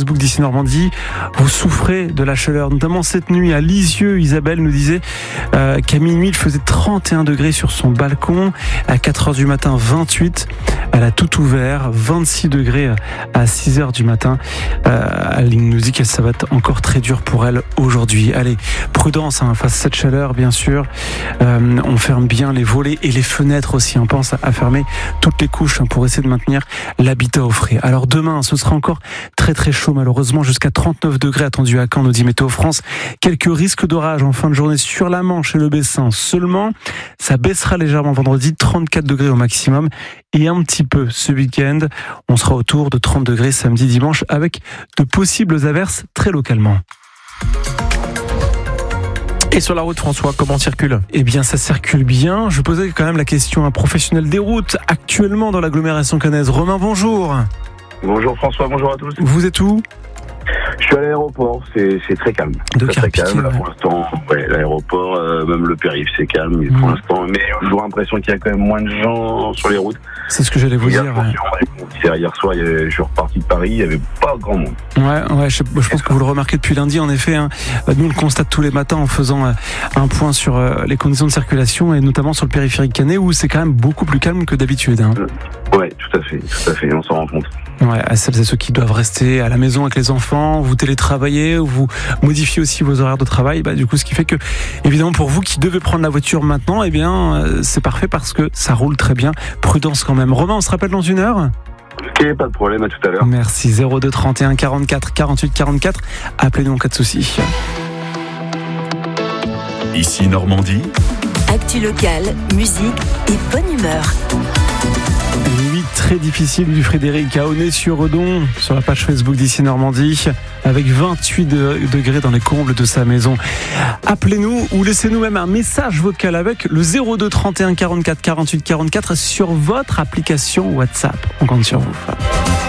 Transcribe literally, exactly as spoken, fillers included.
Facebook d'Ici Normandie. Vous souffrez de la chaleur, notamment cette nuit à Lisieux. Isabelle nous disait euh, qu'à minuit, il faisait trente et un degrés sur son balcon. À quatre heures du matin, vingt-huit. Elle a tout ouvert, vingt-six degrés à six heures du matin. Euh, elle nous dit que ça va être encore très dur pour elle aujourd'hui. Allez, prudence hein, face à cette chaleur, bien sûr. Euh, on ferme bien les volets et les fenêtres aussi. On pense à fermer toutes les couches hein, pour essayer de maintenir l'habitat au frais. Alors demain, ce sera encore très très chaud, malheureusement, jusqu'à trente-neuf degrés attendus à Caen, nous dit Météo France. Quelques risques d'orage en fin de journée sur la Manche et le Bessin seulement. Ça baissera légèrement vendredi, trente-quatre degrés au maximum. Et un petit peu ce week-end, on sera autour de trente degrés samedi, dimanche, avec de possibles averses très localement. Et sur la route, François, comment circule ? Eh bien, ça circule bien. Je posais quand même la question à un professionnel des routes actuellement dans l'agglomération caennaise. Romain, bonjour. Bonjour François, bonjour à tous. Vous êtes où ? Je suis à l'aéroport, c'est, c'est très calme. De très, très calme, là, ouais. pour l'instant. Ouais, l'aéroport, euh, même le périph', c'est calme mais mmh. pour l'instant. Mais j'ai toujours l'impression qu'il y a quand même moins de gens sur les routes. C'est ce que j'allais vous hier, dire. Ouais. Hier soir, il y avait, je suis reparti de Paris, il n'y avait pas grand monde. Ouais, ouais, je, je pense que vous le remarquez depuis lundi, en effet. Hein. Nous, on le constate tous les matins en faisant un point sur les conditions de circulation et notamment sur le périphérique caennais où c'est quand même beaucoup plus calme que d'habitude. Hein. Ouais, tout à fait, tout à fait, on s'en rend compte. Ouais, à celles et ceux qui doivent rester à la maison avec les enfants, vous télétravaillez, vous modifiez aussi vos horaires de travail. Bah, du coup, ce qui fait que, évidemment, pour vous qui devez prendre la voiture maintenant, eh bien, c'est parfait parce que ça roule très bien. Prudence quand même. Romain, on se rappelle dans une heure ? Ok, pas de problème, à tout à l'heure. Merci. zéro deux trente et un quarante-quatre quarante-huit quarante-quatre. Appelez-nous en cas de souci. Ici Normandie. Actu locale, musique et bonne humeur. Une nuit très difficile du Frédéric à Aulnay-sur-Redon sur la page Facebook d'Ici Normandie avec vingt-huit degrés dans les combles de sa maison. Appelez-nous ou laissez-nous même un message vocal avec le zéro deux trente et un quarante-quatre quarante-huit quarante-quatre sur votre application WhatsApp. On compte sur vous.